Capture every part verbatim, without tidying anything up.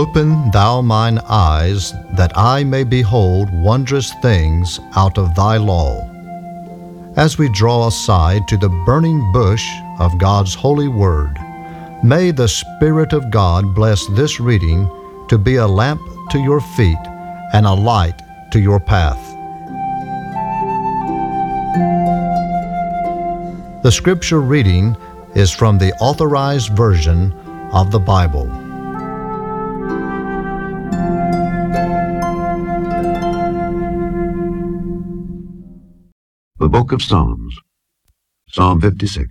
Open thou mine eyes, that I may behold wondrous things out of thy law. As we draw aside to the burning bush of God's holy word, may the Spirit of God bless this reading to be a lamp to your feet and a light to your path. The scripture reading is from the Authorized Version of the Bible. The Book of Psalms, Psalm fifty-six.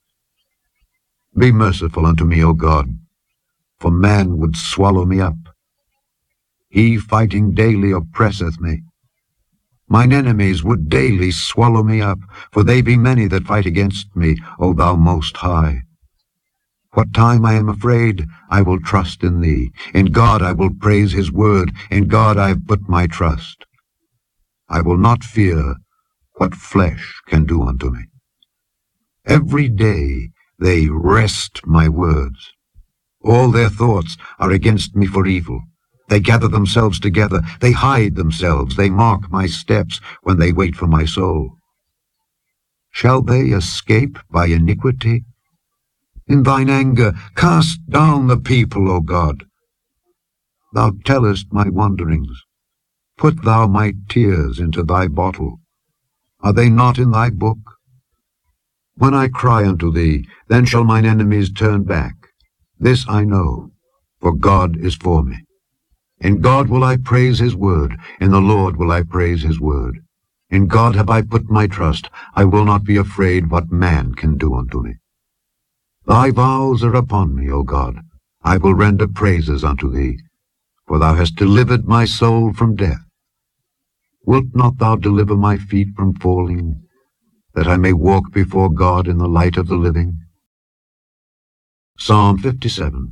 Be merciful unto me, O God, for man would swallow me up. He fighting daily oppresseth me. Mine enemies would daily swallow me up, for they be many that fight against me, O thou Most High. What time I am afraid, I will trust in thee. In God I will praise his word. In God I have put my trust. I will not fear what flesh can do unto me. Every day they wrest my words. All their thoughts are against me for evil. They gather themselves together. They hide themselves. They mark my steps when they wait for my soul. Shall they escape by iniquity? In thine anger cast down the people, O God. Thou tellest my wanderings. Put thou my tears into thy bottle. Are they not in thy book? When I cry unto thee, then shall mine enemies turn back. This I know, for God is for me. In God will I praise his word. In the Lord will I praise his word. In God have I put my trust. I will not be afraid what man can do unto me. Thy vows are upon me, O God. I will render praises unto thee, for thou hast delivered my soul from death. Wilt not thou deliver my feet from falling, that I may walk before God in the light of the living? Psalm fifty-seven.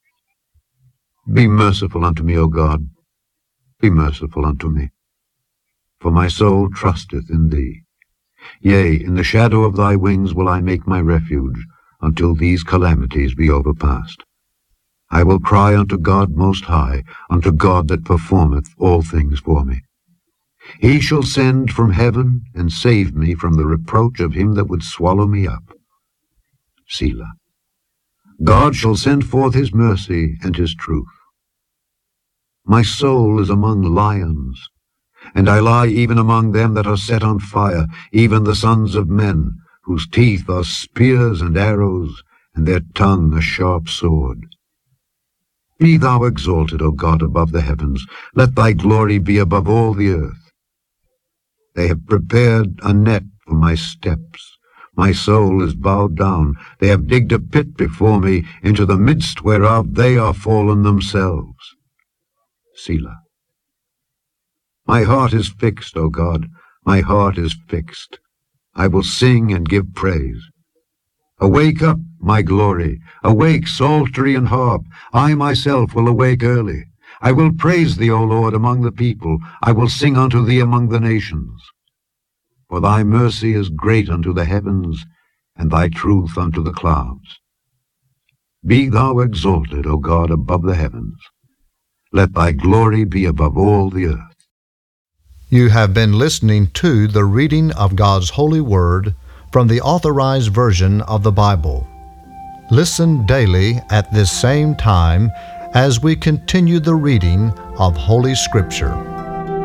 Be merciful unto me, O God, be merciful unto me, for my soul trusteth in thee. Yea, in the shadow of thy wings will I make my refuge, until these calamities be overpast. I will cry unto God Most High, unto God that performeth all things for me. He shall send from heaven and save me from the reproach of him that would swallow me up. Selah. God shall send forth his mercy and his truth. My soul is among lions, and I lie even among them that are set on fire, even the sons of men, whose teeth are spears and arrows, and their tongue a sharp sword. Be thou exalted, O God, above the heavens. Let thy glory be above all the earth. They have prepared a net for my steps. My soul is bowed down. They have digged a pit before me, into the midst whereof they are fallen themselves. Selah. My heart is fixed, O God, my heart is fixed. I will sing and give praise. Awake up, my glory. Awake, psaltery and harp. I myself will awake early. I will praise thee, O Lord, among the people. I will sing unto thee among the nations. For thy mercy is great unto the heavens, and thy truth unto the clouds. Be thou exalted, O God, above the heavens. Let thy glory be above all the earth. You have been listening to the reading of God's holy word from the Authorized Version of the Bible. Listen daily at this same time as we continue the reading of Holy Scripture.